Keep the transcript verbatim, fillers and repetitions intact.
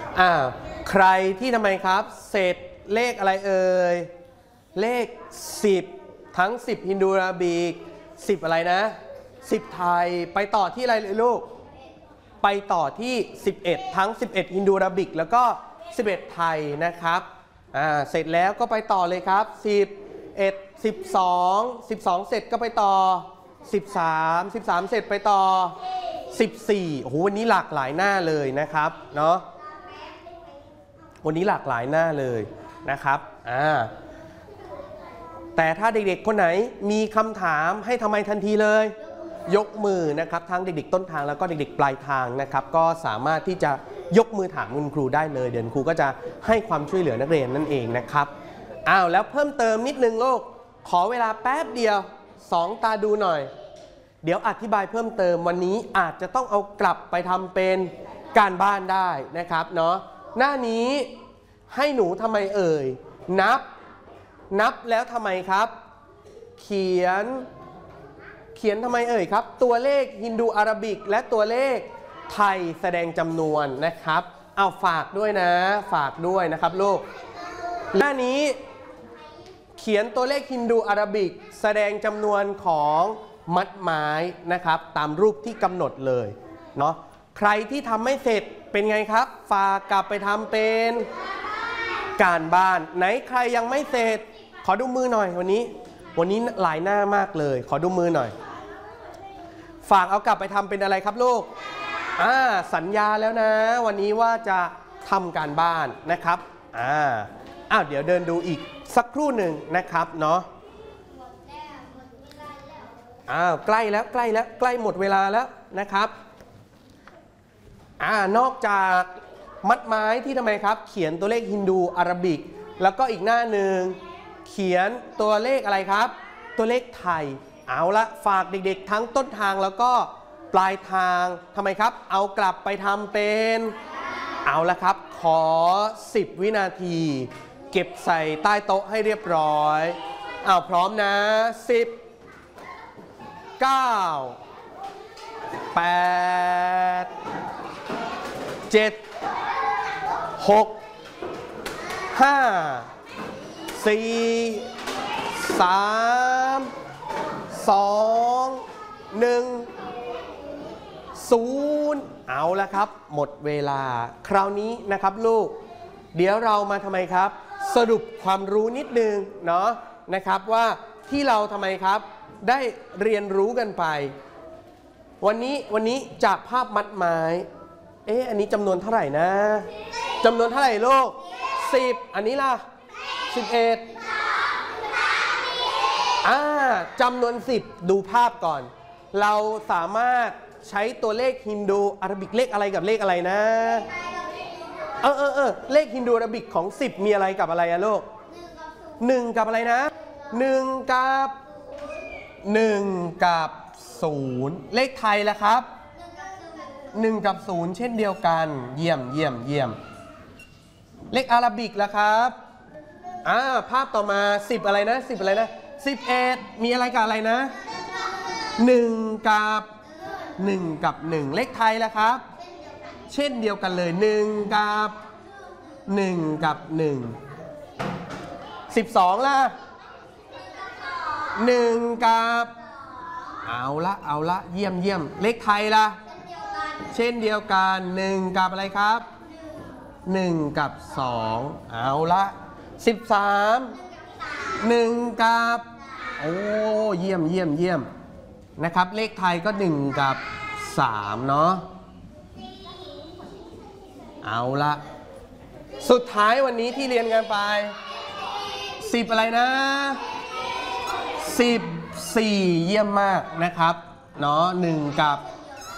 อ่าใครที่ทำไมครับเศษเลขอะไรเอ่ยเลขสิบทั้งสิบฮินดูอาราบิกสิบอะไรนะสิบไทยไปต่อที่อะไรเลยลูกไปต่อที่สิบเอ็ดทั้งสิบเอ็ดฮินดูอาราบิกแล้วก็สิบเอ็ดไทยนะครับอ่าเสร็จแล้วก็ไปต่อเลยครับสิบเอ็ด สิบสอง สิบสองเสร็จก็ไปต่อสิบสาม สิบสามเสร็จไปต่อสิบสี่โอ้โหวันนี้หลากหลายหน้าเลยนะครับเนาะวันนี้หลากหลายหน้าเลยนะครับอ่าแต่ถ้าเด็กๆคนไหนมีคำถามให้ทำไมทันทีเลยยกมือนะครับทั้งเด็กๆต้นทางแล้วก็เด็กๆปลายทางนะครับก็สามารถที่จะยกมือถามคุณครูได้เลยเดี๋ยวครูก็จะให้ความช่วยเหลือนักเรียนนั่นเองนะครับอ้าวแล้วเพิ่มเติมนิดนึงลูกขอเวลาแป๊บเดียวสองตาดูหน่อยเดี๋ยวอธิบายเพิ่มเติมวันนี้อาจจะต้องเอากลับไปทำเป็นการบ้านได้นะครับเนาะหน้านี้ให้หนูทำไมเอ่ยนับนับแล้วทำไมครับเขียนเขียนทำไมเอ่ยครับตัวเลขฮินดูอาราบิกและตัวเลขไทยแสดงจำนวนนะครับเอาฝากด้วยนะฝากด้วยนะครับลูกหน้านี้เขียนตัวเลขฮินดูอาราบิกแสดงจำนวนของมัดไม้นะครับตามรูปที่กำหนดเลยเนาะใครที่ทำไม่เสร็จเป็นไงครับฝากกลับไปทำเป็นการบ้านไหนใครยังไม่เสร็จขอดูมือหน่อยวันนี้วันนี้หลายหน้ามากเลยขอดูมือหน่อยฝากเอากลับไปทำเป็นอะไรครับลูกอ่าสัญญาแล้วนะวันนี้ว่าจะทำการบ้านนะครับอ่าอ้าวเดี๋ยวเดินดูอีกสักครู่หนึ่งนะครับเนาะอ้าวใกล้แล้วใกล้แล้วใกล้หมดเวลาแล้วนะครับอ่านอกจากมัดไม้ที่ทำไมครับเขียนตัวเลขฮินดูอาราบิกแล้วก็อีกหน้าหนึ่งเขียนตัวเลขอะไรครับตัวเลขไทยเอาละฝากเด็กๆทั้งต้นทางแล้วก็ปลายทางทำไมครับเอากลับไปทำเป็นเอาละครับขอสิบวินาทีเก็บใส่ใต้โต๊ะให้เรียบร้อยเอาพร้อมนะสิบ เก้า แปด เจ็ด หก ห้า สี่ สาม สอง หนึ่ง ศูนย์เอาละครับหมดเวลาคราวนี้นะครับลูกเดี๋ยวเรามาทำไมครับสรุปความรู้นิดนึงเนาะนะครับว่าที่เราทำไมครับได้เรียนรู้กันไปวันนี้วันนี้จากภาพมัดไม้เอ๊ะอันนี้จำนวนเท่าไหร่นะจำนวนเท่าไหร่ลูกสิบอันนี้ล่ะสิบเอ็ดอ่าจำนวนสิบดูภาพก่อนเราสามารถใช้ตัวเลขฮินดูอาราบิกเลขอะไรกับเลขอะไรนะเออเออเออเลขฮินดูอาราบิกของสิบมีอะไรกับอะไรอะลูกหนึ่งกับอะไรนะหนึ่งกับหนึ่งกับศูนย์เลขไทยล่ะครับหนึ่งกับศูนย์เช่นเดียวกันเยี่ยมเยี่ยมเยี่ยมเลขอาราบิกล่ะครับอ่าภาพต่อมาสิบอะไรนะสิบอะไรนะสิบเอ็ดมีอะไรกับอะไรนะหนึ่งกับหนึ่งกับหนึ่งเลขไทยล่ะครับเช่นเดียวกันเลยหนึ่งกับหนึ่งกับหนึ่งสิบสองล่ะหนึ่งกับเอาละเอาละเยี่ยมเยี่ยมเลขไทยล่ะเช่นเดียวกันหนึ่งกับอะไรครับหนึ่งกับสองเอาละสิบสามหนึ่งกับโอ้เยี่ยมเยี่ยมเยี่ยมนะครับเลขไทยก็หนึ่งกับสามเนาะเอาละสุดท้ายวันนี้ที่เรียนกันไปสิบอะไรนะสิบสี่เยี่ยมมากนะครับเนาะหนึ่งกับ